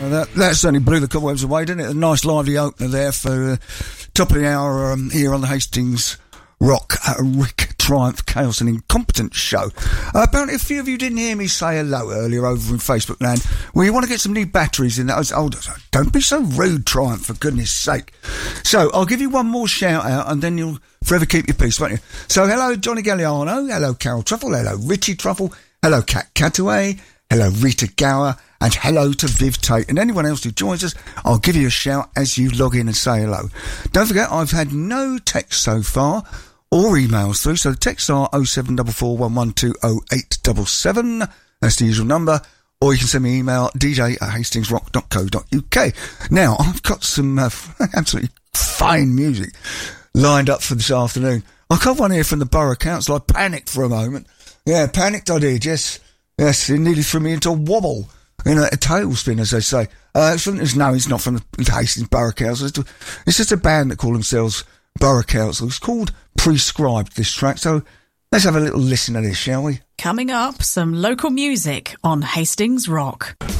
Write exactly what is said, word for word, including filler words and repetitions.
Uh, that, that certainly blew the cobwebs away, didn't it? A nice lively opener there for uh, top of the hour um, here on the Hastings Rock uh, Rick Triumph Chaos and Incompetence show. Uh, apparently a few of you didn't hear me say hello earlier over in Facebook land. Well, you want to get some new batteries in that. I was, oh, don't be so rude, Triumph, for goodness sake. So I'll give you one more shout out and then you'll forever keep your peace, won't you? So hello Johnny Galliano, hello Carol Truffle, hello Richie Truffle, hello Kat Cataway, hello Rita Gower, and hello to Viv Tate. And anyone else who joins us, I'll give you a shout as you log in and say hello. Don't forget, I've had no text so far or emails through, so the texts are oh seven four four, one one two, oh eight seven seven. That's the usual number. Or you can send me an email, d j at hastings rock dot co dot u k. Now, I've got some uh, absolutely fine music lined up for this afternoon. I got one here from the Borough Council. I panicked for a moment. Yeah, panicked I did, yes. Yes, it nearly threw me into a wobble. You know, a tailspin, as they say. Uh, it's from, it's, no, it's not from the Hastings Borough Council. It's, it's just a band that call themselves Borough Council. It's called Prescribed, this track. So let's have a little listen to this, shall we? Coming up, some local music on Hastings Rock.